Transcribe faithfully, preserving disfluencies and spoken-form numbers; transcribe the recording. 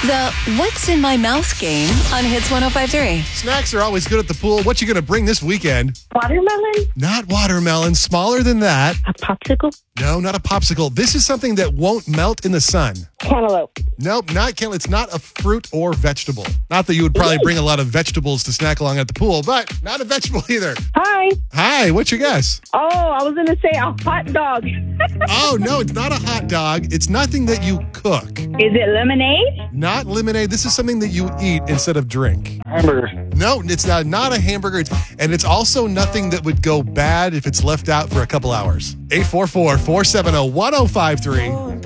The What's in My Mouth game on Hits one oh five point three. Snacks are always good at the pool. What you going to bring this weekend? Watermelon? Not watermelon. Smaller than that. A popsicle? No, not a popsicle. This is something that won't melt in the sun. Cantaloupe. Nope, not cantaloupe. It's not a fruit or vegetable. Not that you would probably bring a lot of vegetables to snack along at the pool, but not a vegetable either. Hi. Hi, what's your guess? Oh, I was going to say a hot dog. Oh, no, it's not a hot dog. It's nothing that you cook. Is it lemonade? Not lemonade. This is something that you eat instead of drink. Hamburger. No, it's not, not a hamburger. It's, and it's also nothing that would go bad if it's left out for a couple hours. eight four four, four seven zero, one zero five three.